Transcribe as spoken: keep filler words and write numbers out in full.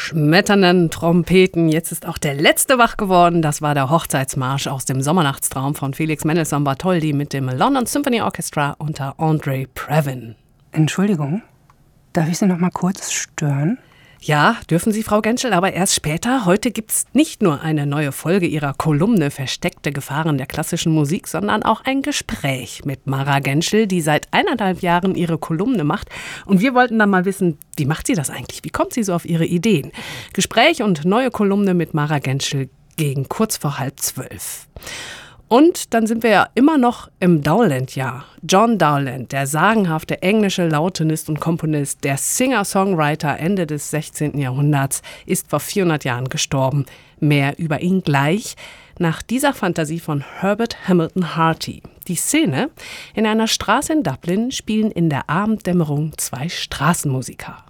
schmetternden Trompeten. Jetzt ist auch der letzte wach geworden. Das war der Hochzeitsmarsch aus dem Sommernachtstraum von Felix Mendelssohn Bartholdy mit dem London Symphony Orchestra unter Andre Previn. Entschuldigung, darf ich Sie noch mal kurz stören? Ja, dürfen Sie, Frau Gentschel, aber erst später. Heute gibt's nicht nur eine neue Folge Ihrer Kolumne Versteckte Gefahren der klassischen Musik, sondern auch ein Gespräch mit Mara Gentschel, die seit eineinhalb Jahren ihre Kolumne macht. Und wir wollten dann mal wissen, wie macht sie das eigentlich? Wie kommt sie so auf ihre Ideen? Gespräch und neue Kolumne mit Mara Gentschel gegen kurz vor halb zwölf. Und dann sind wir ja immer noch im Dowland-Jahr. John Dowland, der sagenhafte englische Lautenist und Komponist, der Singer-Songwriter Ende des sechzehnten Jahrhunderts, ist vor vierhundert Jahren gestorben. Mehr über ihn gleich nach dieser Fantasie von Herbert Hamilton Harty. Die Szene: in einer Straße in Dublin spielen in der Abenddämmerung zwei Straßenmusiker.